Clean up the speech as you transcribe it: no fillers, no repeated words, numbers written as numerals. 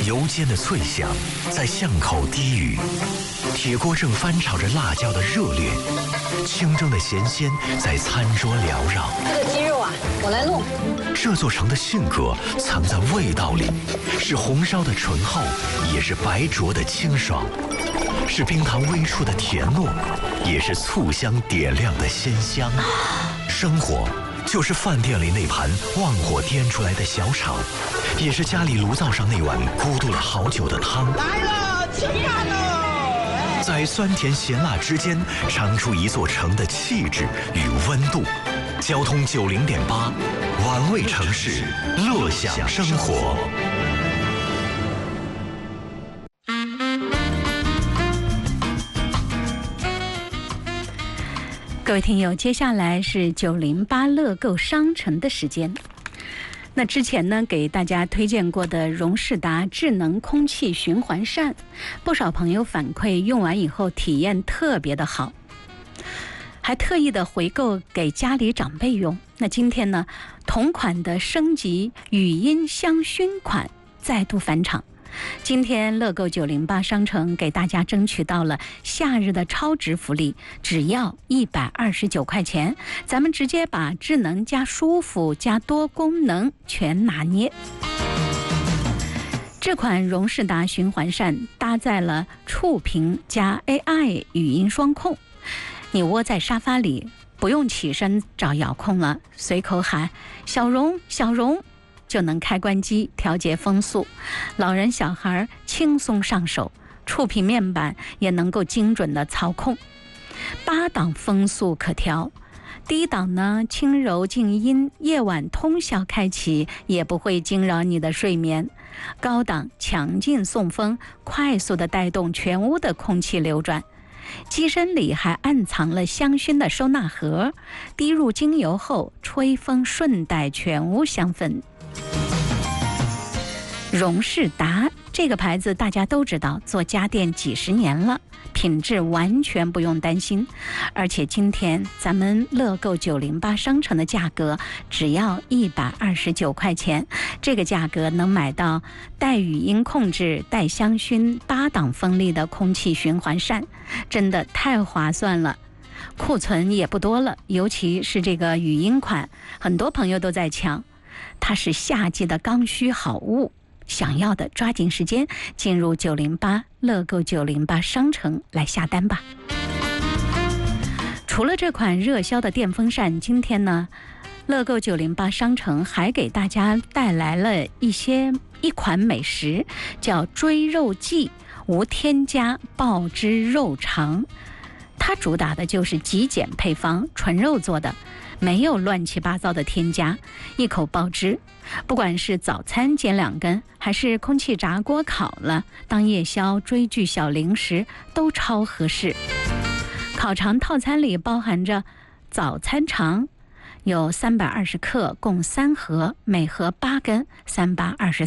油煎的脆香在巷口低语，铁锅正翻炒着辣椒的热烈，清蒸的咸鲜在餐桌缭绕。 这个鸡肉啊，我来弄。 这座城的性格藏在味道里，是红烧的醇厚，也是白灼的清爽，是冰糖微触的甜糯，也是醋香点亮的鲜香。生活就是饭店里那盘旺火颠出来的小炒，也是家里炉灶上那碗咕嘟了好久的汤。 来了，吃饭喽！ 在酸甜咸辣之间，尝出一座城的气质与温度。交通90.8，玩味城市，乐享生活。 各位听友，接下来是908乐购商城的时间。那之前呢，给大家推荐过的荣仕达智能空气循环扇，不少朋友反馈用完以后体验特别的好，还特意的回购给家里长辈用。那今天呢，同款的升级语音香薰款再度返场。今天乐购908商城给大家争取到了夏日的超值福利，只要129块钱，咱们直接把智能加舒服加多功能全拿捏。这款荣仕达循环扇搭载了触屏加 AI 语音双控，你窝在沙发里不用起身找遥控了，随口喊小荣小荣就能开关机调节风速，老人小孩轻松上手，触屏面板也能够精准的操控。8档风速可调，低档呢轻柔静音，夜晚通宵开启也不会惊扰你的睡眠。高档强劲送风，快速的带动全屋的空气流转。机身里还暗藏了香薰的收纳盒，滴入精油后吹风顺带全屋香氛。荣仕达这个牌子大家都知道，做家电几十年了，品质完全不用担心。而且今天咱们乐购908商城的价格只要129块钱，这个价格能买到带语音控制、带香薰、8档风力的空气循环扇，真的太划算了。库存也不多了，尤其是这个语音款，很多朋友都在抢，它是夏季的刚需好物。想要的抓紧时间进入908乐购908商城来下单吧。除了这款热销的电风扇，今天呢，乐购908商城还给大家带来了一款美食，叫追肉记无添加爆汁肉肠。它主打的就是极简配方，纯肉做的，没有乱七八糟的添加，一口爆汁。不管是早餐煎2根，还是空气炸锅烤了，当夜宵、追剧小零食都超合适。烤肠套餐里包含着早餐肠，有320克，共3盒，每盒8根，3把23